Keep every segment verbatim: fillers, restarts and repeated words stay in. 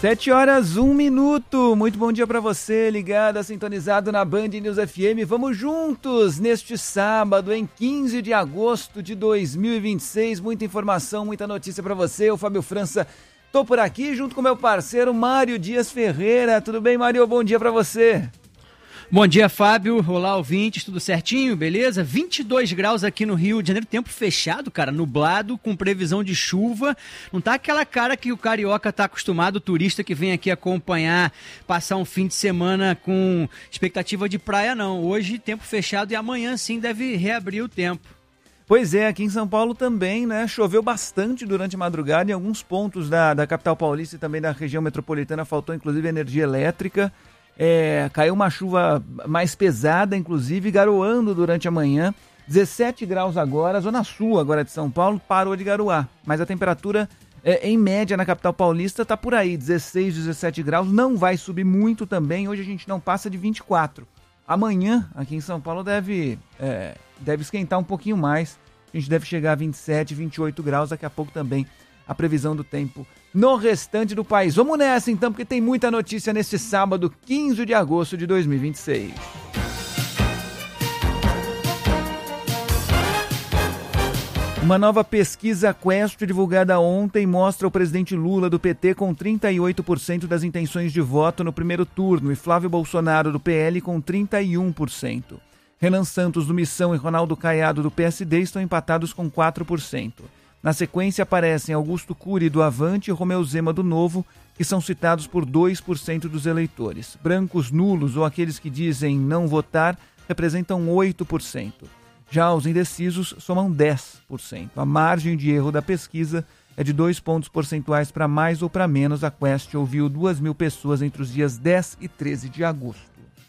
Sete horas, um minuto. Muito bom dia para você, ligado, sintonizado na Band News F M. Vamos juntos neste sábado, em quinze de agosto de dois mil e vinte e seis. Muita informação, muita notícia para você. Eu, Fábio França, tô por aqui junto com meu parceiro Mário Dias Ferreira. Tudo bem, Mário? Bom dia para você. Bom dia, Fábio. Olá, ouvintes. Tudo certinho? Beleza? vinte e dois graus aqui no Rio de Janeiro. Tempo fechado, cara. Nublado, com previsão de chuva. Não tá aquela cara que o carioca tá acostumado, o turista que vem aqui acompanhar, passar um fim de semana com expectativa de praia, não. Hoje, tempo fechado e amanhã, sim, deve reabrir o tempo. Pois é, aqui em São Paulo também, né? Choveu bastante durante a madrugada. Em alguns pontos da, da capital paulista e também da região metropolitana faltou, inclusive, energia elétrica. É, caiu uma chuva mais pesada, inclusive, garoando durante a manhã. dezessete graus agora, a zona sul agora de São Paulo parou de garoar. Mas a temperatura, é, em média, na capital paulista está por aí, dezesseis, dezessete graus. Não vai subir muito também, hoje a gente não passa de vinte e quatro. Amanhã, aqui em São Paulo, deve, é, deve esquentar um pouquinho mais. A gente deve chegar a vinte e sete, vinte e oito graus, daqui a pouco também a previsão do tempo no restante do país. Vamos nessa então, porque tem muita notícia neste sábado, quinze de agosto de dois mil e vinte e seis. Uma nova pesquisa Quest divulgada ontem mostra o presidente Lula do P T com trinta e oito por cento das intenções de voto no primeiro turno e Flávio Bolsonaro do P L com trinta e um por cento. Renan Santos do Missão e Ronaldo Caiado do P S D estão empatados com quatro por cento. Na sequência aparecem Augusto Cury do Avante e Romeu Zema do Novo, que são citados por dois por cento dos eleitores. Brancos nulos ou aqueles que dizem não votar representam oito por cento. Já os indecisos somam dez por cento. A margem de erro da pesquisa é de dois pontos percentuais para mais ou para menos. A Quest ouviu duas mil pessoas entre os dias dez e treze de agosto.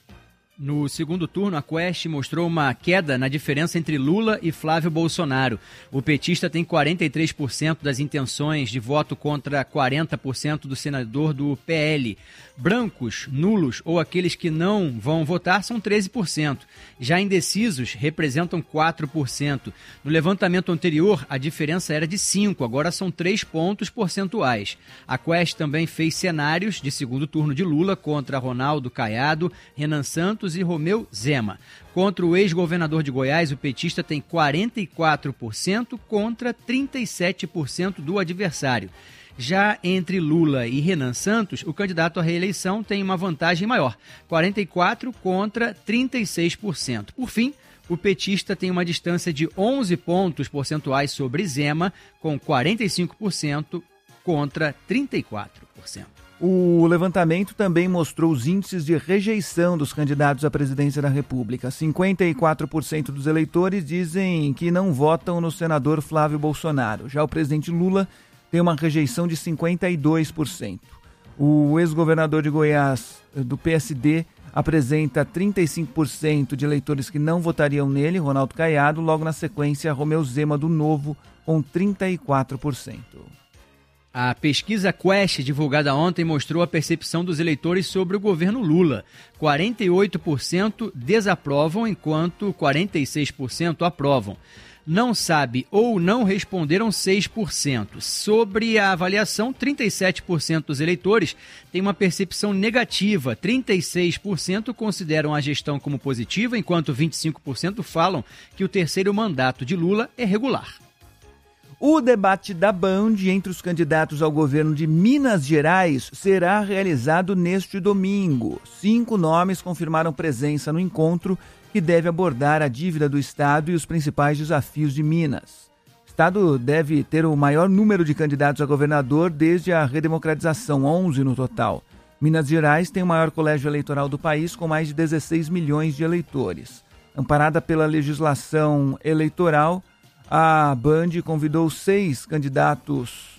No segundo turno, a Quest mostrou uma queda na diferença entre Lula e Flávio Bolsonaro. O petista tem quarenta e três por cento das intenções de voto contra quarenta por cento do senador do P L. Brancos, nulos ou aqueles que não vão votar são treze por cento. Já indecisos representam quatro por cento. No levantamento anterior, a diferença era de cinco, agora são três pontos percentuais. A Quest também fez cenários de segundo turno de Lula contra Ronaldo Caiado, Renan Santos e Romeu Zema. Contra o ex-governador de Goiás, o petista tem quarenta e quatro por cento contra trinta e sete por cento do adversário. Já entre Lula e Renan Santos, o candidato à reeleição tem uma vantagem maior, quarenta e quatro por cento contra trinta e seis por cento. Por fim, o petista tem uma distância de onze pontos percentuais sobre Zema, com quarenta e cinco por cento contra trinta e quatro por cento. O levantamento também mostrou os índices de rejeição dos candidatos à presidência da República. cinquenta e quatro por cento dos eleitores dizem que não votam no senador Flávio Bolsonaro. Já o presidente Lula tem uma rejeição de cinquenta e dois por cento. O ex-governador de Goiás, do P S D, apresenta trinta e cinco por cento de eleitores que não votariam nele, Ronaldo Caiado. Logo na sequência, Romeu Zema do Novo, com trinta e quatro por cento. A pesquisa Quest, divulgada ontem, mostrou a percepção dos eleitores sobre o governo Lula. quarenta e oito por cento desaprovam, enquanto quarenta e seis por cento aprovam. Não sabe ou não responderam seis por cento. Sobre a avaliação, trinta e sete por cento dos eleitores têm uma percepção negativa. trinta e seis por cento consideram a gestão como positiva, enquanto vinte e cinco por cento falam que o terceiro mandato de Lula é regular. O debate da Band entre os candidatos ao governo de Minas Gerais será realizado neste domingo. Cinco nomes confirmaram presença no encontro, que deve abordar a dívida do Estado e os principais desafios de Minas. O Estado deve ter o maior número de candidatos a governador desde a redemocratização, onze no total. Minas Gerais tem o maior colégio eleitoral do país, com mais de dezesseis milhões de eleitores. Amparada pela legislação eleitoral, a Band convidou seis candidatos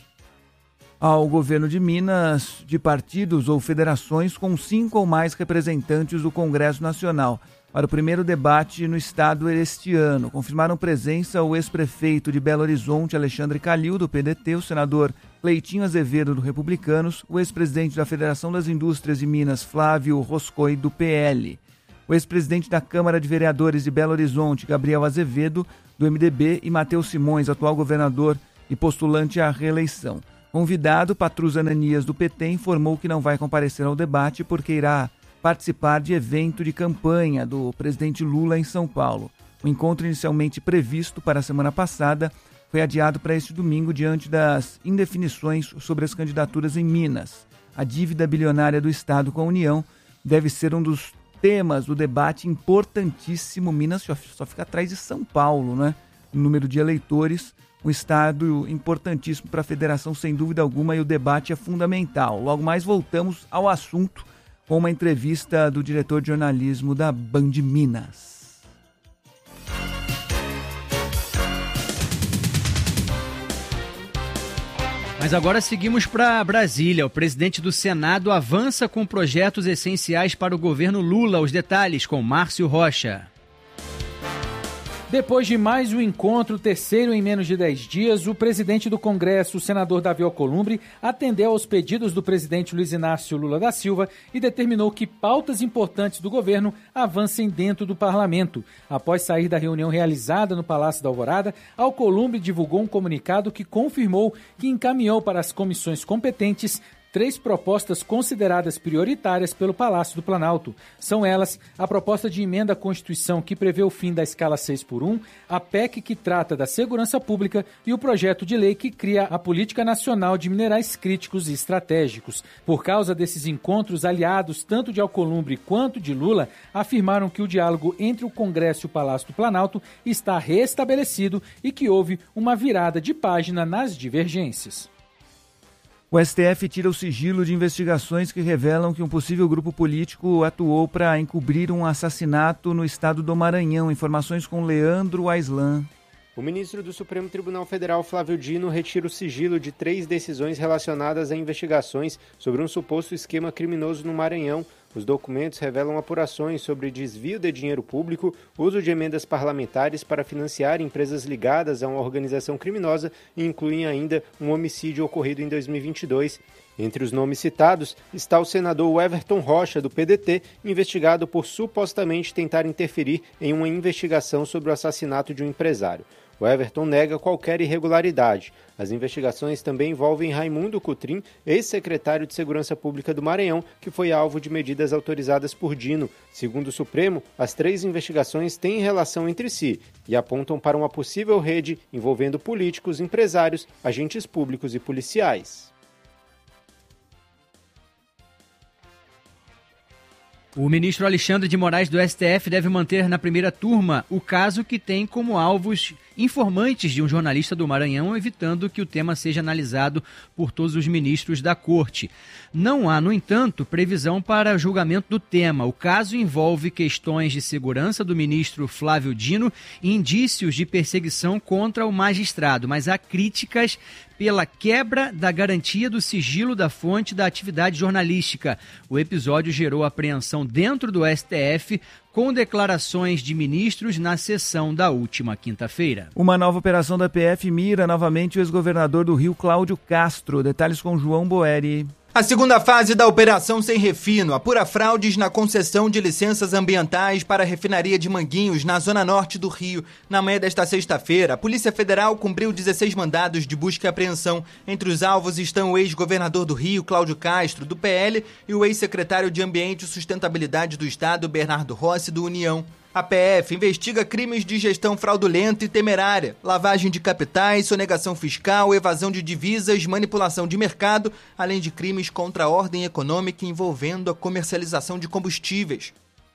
ao governo de Minas, de partidos ou federações com cinco ou mais representantes do Congresso Nacional, para o primeiro debate no estado este ano. Confirmaram presença o ex-prefeito de Belo Horizonte, Alexandre Calil, do P D T, o senador Cleitinho Azevedo, do Republicanos, o ex-presidente da Federação das Indústrias de Minas, Flávio Roscoe, do P L, o ex-presidente da Câmara de Vereadores de Belo Horizonte, Gabriel Azevedo, do M D B, e Matheus Simões, atual governador e postulante à reeleição. Convidado, Patrus Ananias, do P T, informou que não vai comparecer ao debate porque irá participar de evento de campanha do presidente Lula em São Paulo. O encontro inicialmente previsto para a semana passada foi adiado para este domingo diante das indefinições sobre as candidaturas em Minas. A dívida bilionária do Estado com a União deve ser um dos temas do debate importantíssimo. Minas só fica atrás de São Paulo, né? No número de eleitores, um estado importantíssimo para a federação, sem dúvida alguma, e o debate é fundamental. Logo mais voltamos ao assunto com uma entrevista do diretor de jornalismo da Band Minas. Mas agora seguimos para Brasília. O presidente do Senado avança com projetos essenciais para o governo Lula. Os detalhes com Márcio Rocha. Depois de mais um encontro, terceiro em menos de dez dias, o presidente do Congresso, o senador Davi Alcolumbre, atendeu aos pedidos do presidente Luiz Inácio Lula da Silva e determinou que pautas importantes do governo avancem dentro do parlamento. Após sair da reunião realizada no Palácio da Alvorada, Alcolumbre divulgou um comunicado que confirmou que encaminhou para as comissões competentes três propostas consideradas prioritárias pelo Palácio do Planalto. São elas a proposta de emenda à Constituição que prevê o fim da escala seis por um, a P E C que trata da segurança pública e o projeto de lei que cria a Política Nacional de Minerais Críticos e Estratégicos. Por causa desses encontros, aliados tanto de Alcolumbre quanto de Lula afirmaram que o diálogo entre o Congresso e o Palácio do Planalto está restabelecido e que houve uma virada de página nas divergências. O S T F tira o sigilo de investigações que revelam que um possível grupo político atuou para encobrir um assassinato no estado do Maranhão. Informações com Leandro Aislan. O ministro do Supremo Tribunal Federal, Flávio Dino, retira o sigilo de três decisões relacionadas a investigações sobre um suposto esquema criminoso no Maranhão. Os documentos revelam apurações sobre desvio de dinheiro público, uso de emendas parlamentares para financiar empresas ligadas a uma organização criminosa e incluem ainda um homicídio ocorrido em dois mil e vinte e dois. Entre os nomes citados está o senador Everton Rocha, do P D T, investigado por supostamente tentar interferir em uma investigação sobre o assassinato de um empresário. O Everton nega qualquer irregularidade. As investigações também envolvem Raimundo Cotrim, ex-secretário de Segurança Pública do Maranhão, que foi alvo de medidas autorizadas por Dino. Segundo o Supremo, as três investigações têm relação entre si e apontam para uma possível rede envolvendo políticos, empresários, agentes públicos e policiais. O ministro Alexandre de Moraes do S T F deve manter na primeira turma o caso que tem como alvos informantes de um jornalista do Maranhão, evitando que o tema seja analisado por todos os ministros da Corte. Não há, no entanto, previsão para julgamento do tema. O caso envolve questões de segurança do ministro Flávio Dino e indícios de perseguição contra o magistrado, mas há críticas pela quebra da garantia do sigilo da fonte da atividade jornalística. O episódio gerou apreensão dentro do S T F, com declarações de ministros na sessão da última quinta-feira. Uma nova operação da P F mira novamente o ex-governador do Rio, Cláudio Castro. Detalhes com João Boeri. A segunda fase da Operação Sem Refino apura fraudes na concessão de licenças ambientais para a refinaria de Manguinhos, na zona norte do Rio. Na manhã desta sexta-feira, a Polícia Federal cumpriu dezesseis mandados de busca e apreensão. Entre os alvos estão o ex-governador do Rio, Cláudio Castro, do P L, e o ex-secretário de Ambiente e Sustentabilidade do Estado, Bernardo Rossi, do União. A P F investiga crimes de gestão fraudulenta e temerária, lavagem de capitais, sonegação fiscal, evasão de divisas, manipulação de mercado, além de crimes contra a ordem econômica envolvendo a comercialização de combustíveis.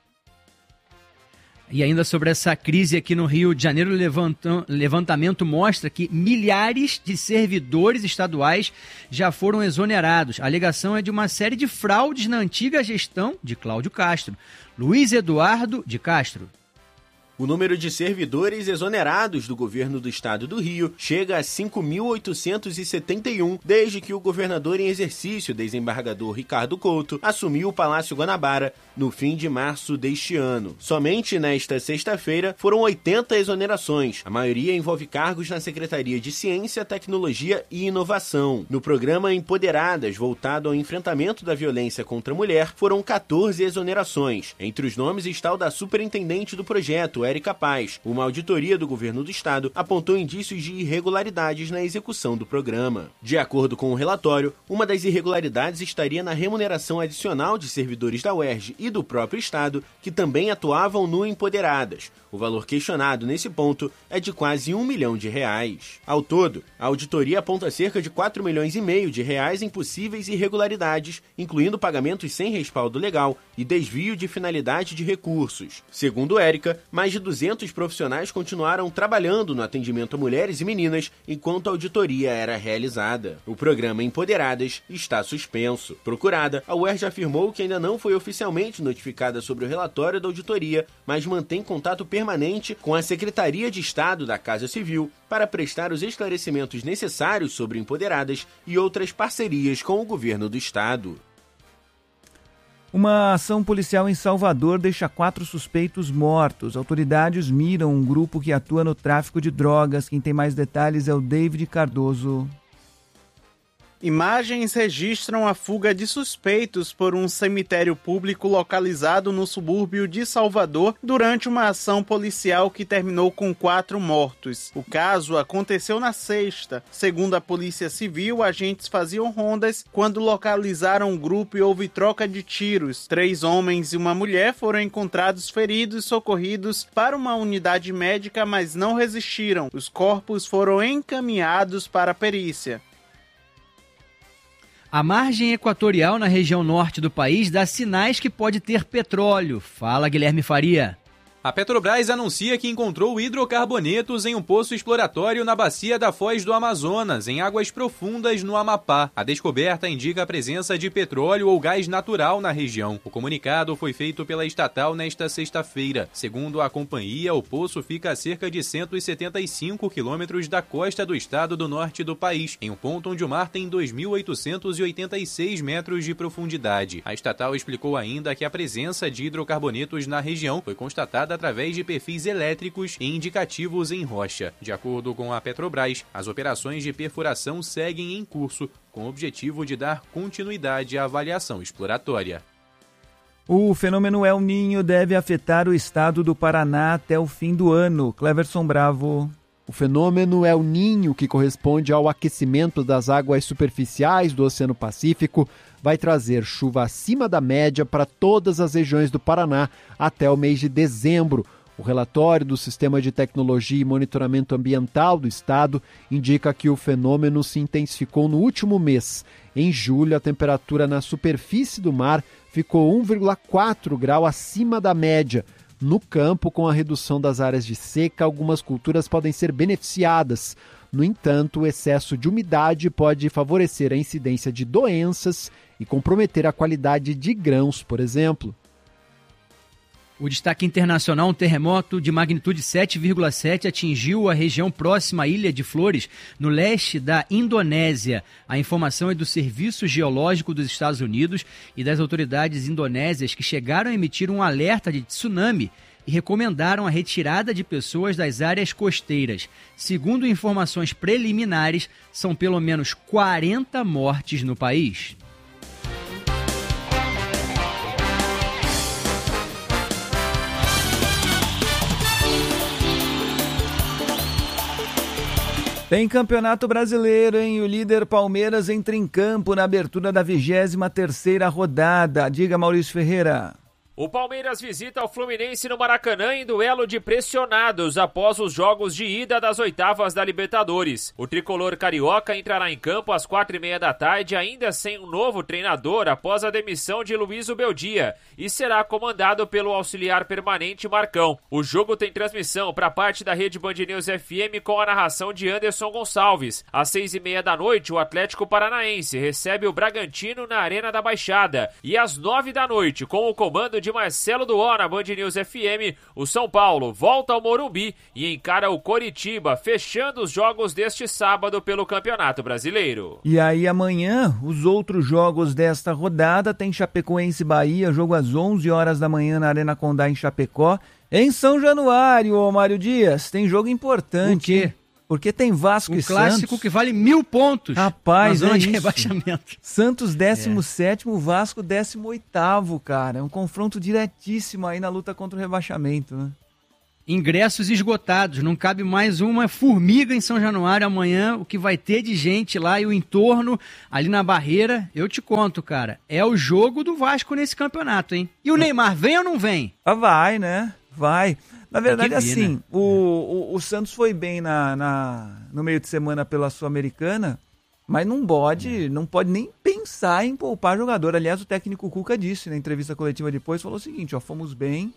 E ainda sobre essa crise aqui no Rio de Janeiro, o levantamento mostra que milhares de servidores estaduais já foram exonerados. A alegação é de uma série de fraudes na antiga gestão de Cláudio Castro. Luiz Eduardo de Castro. O número de servidores exonerados do governo do estado do Rio chega a cinco mil oitocentos e setenta e um desde que o governador em exercício, desembargador Ricardo Couto, assumiu o Palácio Guanabara no fim de março deste ano. Somente nesta sexta-feira foram oitenta exonerações. A maioria envolve cargos na Secretaria de Ciência, Tecnologia e Inovação. No programa Empoderadas, voltado ao enfrentamento da violência contra a mulher, foram quatorze exonerações. Entre os nomes está o da superintendente do projeto, Érica Paz. Uma auditoria do governo do estado apontou indícios de irregularidades na execução do programa. De acordo com o relatório, uma das irregularidades estaria na remuneração adicional de servidores da U E R J e do próprio estado, que também atuavam no Empoderadas. O valor questionado nesse ponto é de quase um milhão de reais. Ao todo, a auditoria aponta cerca de quatro milhões e meio de reais em possíveis irregularidades, incluindo pagamentos sem respaldo legal e desvio de finalidade de recursos. Segundo Érica, mais de duzentos profissionais continuaram trabalhando no atendimento a mulheres e meninas enquanto a auditoria era realizada. O programa Empoderadas está suspenso. Procurada, a U E R J afirmou que ainda não foi oficialmente notificada sobre o relatório da auditoria, mas mantém contato permanente com a Secretaria de Estado da Casa Civil para prestar os esclarecimentos necessários sobre Empoderadas e outras parcerias com o governo do estado. Uma ação policial em Salvador deixa quatro suspeitos mortos. Autoridades miram um grupo que atua no tráfico de drogas. Quem tem mais detalhes é o David Cardoso. Imagens registram a fuga de suspeitos por um cemitério público localizado no subúrbio de Salvador durante uma ação policial que terminou com quatro mortos. O caso aconteceu na sexta. Segundo a Polícia Civil, agentes faziam rondas quando localizaram o grupo e houve troca de tiros. Três homens e uma mulher foram encontrados feridos e socorridos para uma unidade médica, mas não resistiram. Os corpos foram encaminhados para a perícia. A margem equatorial na região norte do país dá sinais que pode ter petróleo. Fala, Guilherme Faria. A Petrobras anuncia que encontrou hidrocarbonetos em um poço exploratório na bacia da Foz do Amazonas, em águas profundas no Amapá. A descoberta indica a presença de petróleo ou gás natural na região. O comunicado foi feito pela estatal nesta sexta-feira. Segundo a companhia, o poço fica a cerca de cento e setenta e cinco quilômetros da costa do estado do norte do país, em um ponto onde o mar tem dois mil oitocentos e oitenta e seis metros de profundidade. A estatal explicou ainda que a presença de hidrocarbonetos na região foi constatada através de perfis elétricos e indicativos em rocha. De acordo com a Petrobras, as operações de perfuração seguem em curso, com o objetivo de dar continuidade à avaliação exploratória. O fenômeno El Niño deve afetar o estado do Paraná até o fim do ano. Cleverson Bravo. O fenômeno El Niño, que corresponde ao aquecimento das águas superficiais do Oceano Pacífico, vai trazer chuva acima da média para todas as regiões do Paraná até o mês de dezembro. O relatório do Sistema de Tecnologia e Monitoramento Ambiental do Estado indica que o fenômeno se intensificou no último mês. Em julho, a temperatura na superfície do mar ficou um vírgula quatro grau acima da média. No campo, com a redução das áreas de seca, algumas culturas podem ser beneficiadas. No entanto, o excesso de umidade pode favorecer a incidência de doenças e comprometer a qualidade de grãos, por exemplo. O destaque internacional, um terremoto de magnitude sete vírgula sete atingiu a região próxima à Ilha de Flores, no leste da Indonésia. A informação é do Serviço Geológico dos Estados Unidos e das autoridades indonésias, que chegaram a emitir um alerta de tsunami e recomendaram a retirada de pessoas das áreas costeiras. Segundo informações preliminares, são pelo menos quarenta mortes no país. Tem Campeonato Brasileiro, hein? O líder Palmeiras entra em campo na abertura da vigésima terceira rodada. Diga, Maurício Ferreira. O Palmeiras visita o Fluminense no Maracanã em duelo de pressionados após os jogos de ida das oitavas da Libertadores. O tricolor carioca entrará em campo às quatro e meia da tarde, ainda sem um novo treinador após a demissão de Luiz Ubeldia, e será comandado pelo auxiliar permanente Marcão. O jogo tem transmissão para parte da rede Band News F M com a narração de Anderson Gonçalves. Às seis e meia da noite, o Atlético Paranaense recebe o Bragantino na Arena da Baixada. E às nove da noite, com o comando de Marcelo Duó na Band News F M, o São Paulo volta ao Morumbi e encara o Coritiba, fechando os jogos deste sábado pelo Campeonato Brasileiro. E aí amanhã, os outros jogos desta rodada, tem Chapecoense e Bahia, jogo às onze horas da manhã na Arena Condá em Chapecó. Em São Januário, ô Mário Dias, tem jogo importante. O quê? Porque tem Vasco um e Santos. Um clássico que vale mil pontos. Rapaz, na zona é de isso. rebaixamento. Santos décimo sétimo, Vasco décimo oitavo, cara. É um confronto diretíssimo aí na luta contra o rebaixamento, né? ingressos esgotados, não cabe mais uma formiga em São Januário amanhã, o que vai ter de gente lá e o entorno ali na Barreira, eu te conto, cara, é o jogo do Vasco nesse campeonato, hein? E o Neymar vem ou não vem? Ah, vai, né? Vai. Na verdade, vir, assim, né? o, o, o Santos foi bem na, na, no meio de semana pela Sul-Americana, mas não pode, não pode nem pensar em poupar jogador. Aliás, o técnico Cuca disse na entrevista coletiva depois, falou o seguinte, ó, fomos bem,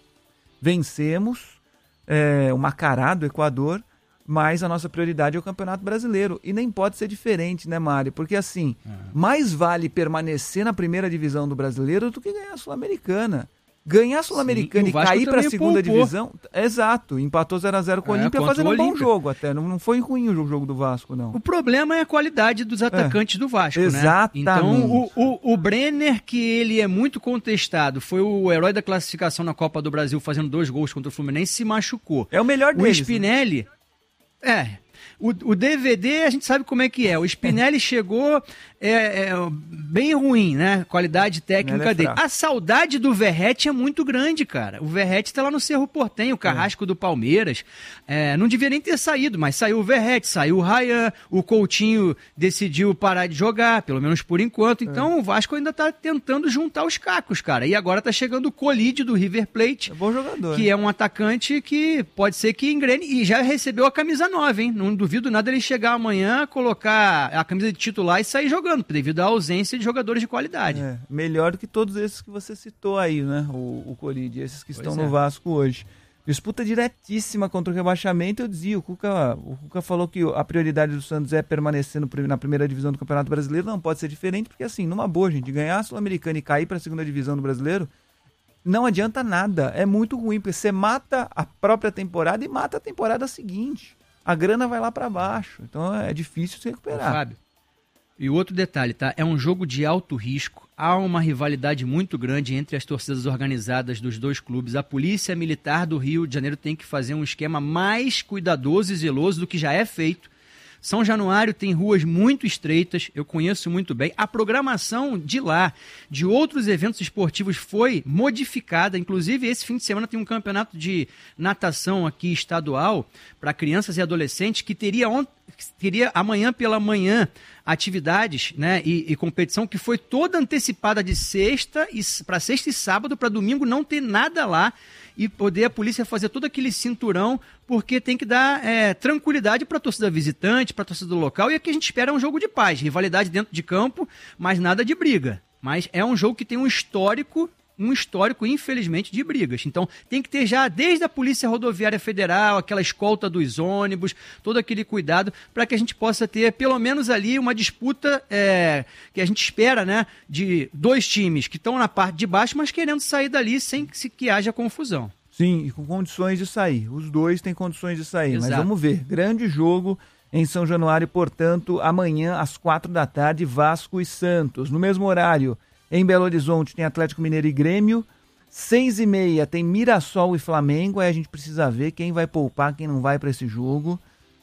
vencemos, É, o Macará do Equador, mas a nossa prioridade é o Campeonato Brasileiro. E nem pode ser diferente, né, Mário? Porque assim, uhum. mais vale permanecer na primeira divisão do Brasileiro do que ganhar a Sul-Americana. Ganhar a Sul-Americana e, e cair para a segunda poupou. divisão... Exato, empatou zero a zero com o é, Olímpia fazendo um bom jogo até. Não, não foi ruim o jogo do Vasco, não. O problema é a qualidade dos atacantes é. do Vasco, Exatamente. né? Então, o, o, o Brenner, que ele é muito contestado, foi o herói da classificação na Copa do Brasil, fazendo dois gols contra o Fluminense, se machucou. É o melhor deles. O Spinelli... Né? É... O, o D V D a gente sabe como é que é. O Spinelli chegou é, é, bem ruim, né? Qualidade técnica é dele. A saudade do Verratti é muito grande, cara. O Verratti tá lá no Cerro Porteño, o Carrasco é. do Palmeiras. É, não devia nem ter saído, mas saiu o Verratti, saiu o Ryan, o Coutinho decidiu parar de jogar, pelo menos por enquanto. Então é. o Vasco ainda tá tentando juntar os cacos, cara. E agora tá chegando o Colide do River Plate, é bom jogador, que é um atacante que pode ser que engrene e já recebeu a camisa nova, hein? Não duvido nada ele chegar amanhã, colocar a camisa de titular e sair jogando, devido à ausência de jogadores de qualidade. É, melhor do que todos esses que você citou aí, né? O, o Colide, esses que pois estão é. no Vasco hoje. Disputa diretíssima contra o rebaixamento, eu dizia, o Cuca, o Cuca falou que a prioridade do Santos é permanecer no, na primeira divisão do Campeonato Brasileiro, não pode ser diferente, porque assim, numa boa, gente, ganhar a Sul-Americana e cair para a segunda divisão do Brasileiro, não adianta nada, é muito ruim, porque você mata a própria temporada e mata a temporada seguinte. A grana vai lá para baixo, então é difícil se recuperar. Ô, Fábio, e o outro detalhe, tá? É um jogo de alto risco, há uma rivalidade muito grande entre as torcidas organizadas dos dois clubes. A Polícia Militar do Rio de Janeiro tem que fazer um esquema mais cuidadoso e zeloso do que já é feito. São Januário tem ruas muito estreitas, eu conheço muito bem. A programação de lá, de outros eventos esportivos, foi modificada. Inclusive, esse fim de semana tem um campeonato de natação aqui estadual para crianças e adolescentes que teria, ont... teria amanhã pela manhã atividades, né, e, e competição que foi toda antecipada de sexta e para sexta e sábado, para domingo não ter nada lá e poder a polícia fazer todo aquele cinturão, porque tem que dar é, tranquilidade para a torcida visitante, para a torcida local, e aqui a gente espera um jogo de paz, rivalidade dentro de campo, mas nada de briga. Mas é um jogo que tem um histórico, um histórico, infelizmente, de brigas. Então, tem que ter já, desde a Polícia Rodoviária Federal, aquela escolta dos ônibus, todo aquele cuidado, para que a gente possa ter, pelo menos ali, uma disputa é, que a gente espera, né, de dois times que estão na parte de baixo, mas querendo sair dali sem que, que haja confusão. Sim, e com condições de sair. Os dois têm condições de sair, Exato. Mas vamos ver. Grande jogo em São Januário, portanto, amanhã às quatro da tarde, Vasco e Santos. No mesmo horário, em Belo Horizonte tem Atlético Mineiro e Grêmio, seis e meia tem Mirassol e Flamengo, aí a gente precisa ver quem vai poupar, quem não vai para esse jogo.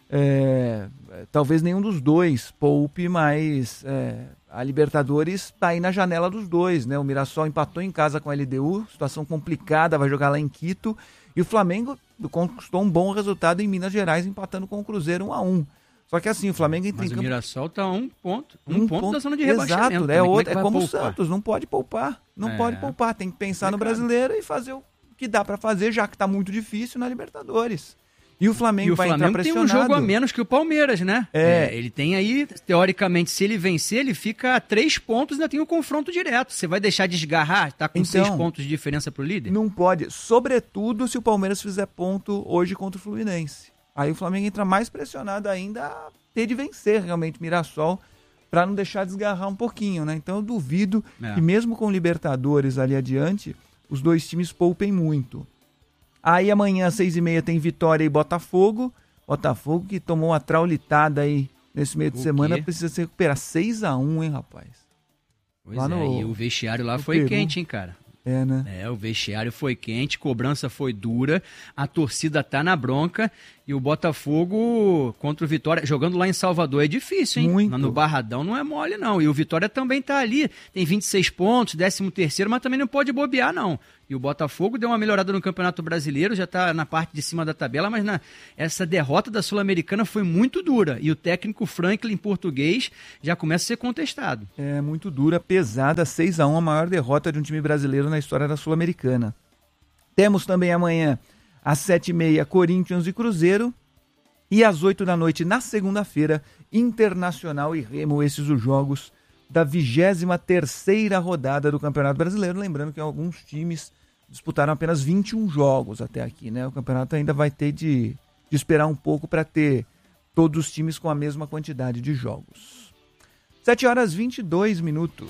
É, talvez nenhum dos dois poupe, mas é, a Libertadores está aí na janela dos dois, né? O Mirassol empatou em casa com a L D U, situação complicada, vai jogar lá em Quito, e o Flamengo conquistou um bom resultado em Minas Gerais, empatando com o Cruzeiro um a um. Só que assim, o Flamengo entra Mas em o campo... Mirassol tá um ponto, um, um ponto, ponto da zona de Exato, rebaixamento. é, outro, é, é como o poupar? Santos, não pode poupar, não é. pode poupar, tem que pensar no Brasileiro e fazer o que dá para fazer, já que tá muito difícil na Libertadores. E o Flamengo, e o vai Flamengo entrar pressionado. tem um jogo a menos que o Palmeiras, né? É. É, ele tem aí, teoricamente, se ele vencer, ele fica a três pontos e ainda tem um confronto direto. Você vai deixar desgarrar? Tá com então, seis pontos de diferença pro líder? Não pode, sobretudo se o Palmeiras fizer ponto hoje contra o Fluminense. Aí o Flamengo entra mais pressionado ainda a ter de vencer realmente Mirassol para não deixar desgarrar um pouquinho, né? Então eu duvido é. que mesmo com Libertadores ali adiante, os dois times poupem muito. Aí amanhã às seis e meia tem Vitória e Botafogo. Botafogo que tomou uma traulitada aí nesse meio de o semana, quê? Precisa se recuperar. seis a um, hein, rapaz? Pois lá é, no, e o vestiário lá foi Peru. quente, hein, cara? É, né? É, o vestiário foi quente, cobrança foi dura, a torcida tá na bronca e E o Botafogo contra o Vitória, jogando lá em Salvador, é difícil, hein? Muito. No Barradão não é mole, não. E o Vitória também tá ali, tem vinte e seis pontos, décimo terceiro, mas também não pode bobear, não. E o Botafogo deu uma melhorada no Campeonato Brasileiro, já tá na parte de cima da tabela, mas na, essa derrota da Sul-Americana foi muito dura. E o técnico Franklin, português, já começa a ser contestado. É muito dura, pesada, seis a um, a maior derrota de um time brasileiro na história da Sul-Americana. Temos também amanhã, às sete e meia, Corinthians e Cruzeiro. E às oito da noite, na segunda-feira, Internacional e Remo. Esses os jogos da vigésima terceira rodada do Campeonato Brasileiro. Lembrando que alguns times disputaram apenas vinte e um jogos até aqui, né? O campeonato ainda vai ter de, de esperar um pouco para ter todos os times com a mesma quantidade de jogos. sete horas e vinte e dois minutos.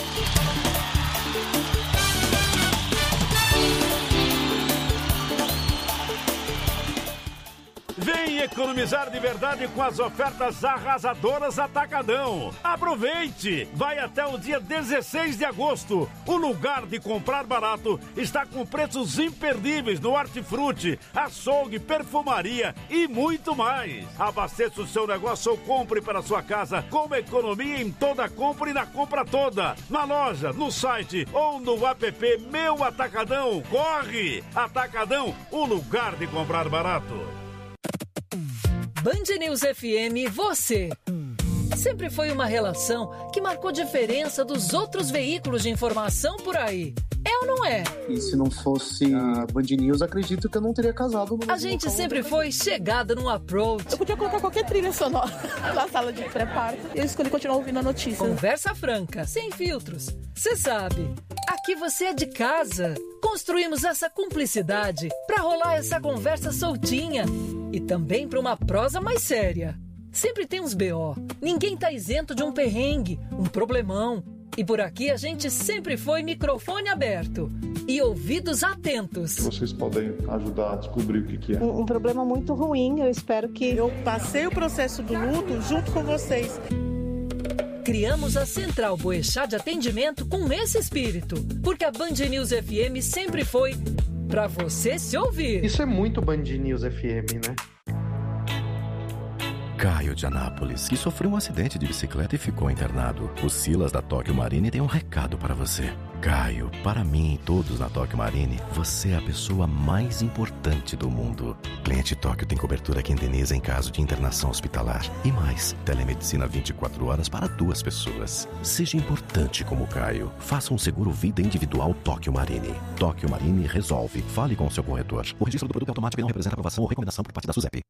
Vem economizar de verdade com as ofertas arrasadoras Atacadão. Aproveite! Vai até o dia dezesseis de agosto. O lugar de comprar barato está com preços imperdíveis no hortifruti, açougue, perfumaria e muito mais. Abasteça o seu negócio ou compre para sua casa com economia em toda compra e na compra toda. Na loja, no site ou no app Meu Atacadão. Corre! Atacadão, o lugar de comprar barato. Band News F M, você. Sempre foi uma relação que marcou diferença dos outros veículos de informação por aí. É ou não é? E se não fosse a Band News, acredito que eu não teria casado. No a gente sempre foi chegada num approach. Eu podia colocar qualquer trilha sonora na sala de pré-parto. Eu escolhi continuar ouvindo a notícia. Conversa franca, sem filtros. Você sabe, aqui você é de casa. Construímos essa cumplicidade para rolar essa conversa soltinha e também para uma prosa mais séria. Sempre tem uns B O. Ninguém tá isento de um perrengue, um problemão. E por aqui a gente sempre foi microfone aberto e ouvidos atentos. Vocês podem ajudar a descobrir o que, que é. Um, um problema muito ruim, eu espero que... Eu passei o processo do luto junto com vocês. Criamos a Central Boechat de atendimento com esse espírito, porque a Band News F M sempre foi pra você se ouvir. Isso é muito Band News F M, né? Caio de Anápolis, que sofreu um acidente de bicicleta e ficou internado. O Silas da Tóquio Marine tem um recado para você. Caio, para mim e todos na Tóquio Marine, você é a pessoa mais importante do mundo. Cliente Tóquio tem cobertura que indeniza em caso de internação hospitalar. E mais, telemedicina vinte e quatro horas para duas pessoas. Seja importante como Caio. Faça um seguro vida individual Tóquio Marine. Tóquio Marine resolve. Fale com o seu corretor. O registro do produto é automático e não representa aprovação ou recomendação por parte da SUSEP.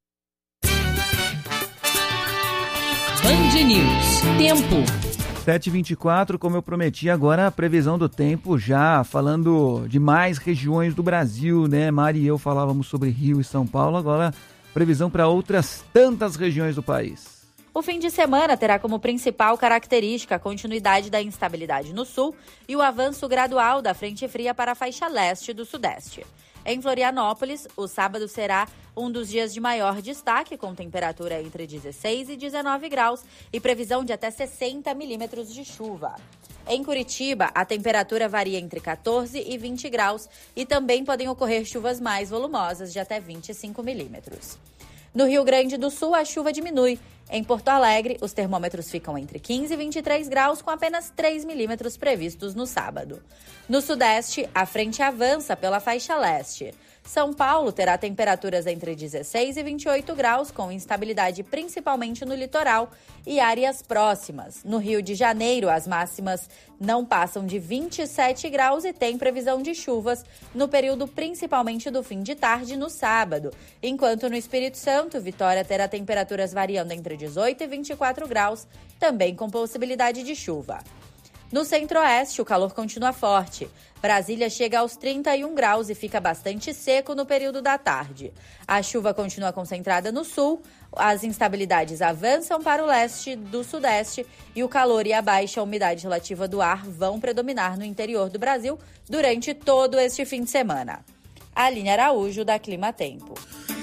Band News. Tempo. sete e vinte e quatro, como eu prometi, agora a previsão do tempo, já falando de mais regiões do Brasil, né? Mari e eu falávamos sobre Rio e São Paulo, agora previsão para outras tantas regiões do país. O fim de semana terá como principal característica a continuidade da instabilidade no sul e o avanço gradual da frente fria para a faixa leste do sudeste. Em Florianópolis, o sábado será um dos dias de maior destaque, com temperatura entre dezesseis e dezenove graus e previsão de até sessenta milímetros de chuva. Em Curitiba, a temperatura varia entre quatorze e vinte graus e também podem ocorrer chuvas mais volumosas de até vinte e cinco milímetros. No Rio Grande do Sul, a chuva diminui. Em Porto Alegre, os termômetros ficam entre quinze e vinte e três graus, com apenas três milímetros previstos no sábado. No Sudeste, a frente avança pela faixa leste. São Paulo terá temperaturas entre dezesseis e vinte e oito graus, com instabilidade principalmente no litoral e áreas próximas. No Rio de Janeiro, as máximas não passam de vinte e sete graus e tem previsão de chuvas no período principalmente do fim de tarde no sábado. Enquanto no Espírito Santo, Vitória terá temperaturas variando entre dezoito e vinte e quatro graus, também com possibilidade de chuva. No Centro-Oeste, o calor continua forte. Brasília chega aos trinta e um graus e fica bastante seco no período da tarde. A chuva continua concentrada no sul, as instabilidades avançam para o leste do sudeste e o calor e a baixa umidade relativa do ar vão predominar no interior do Brasil durante todo este fim de semana. Aline Araújo, da Clima Tempo.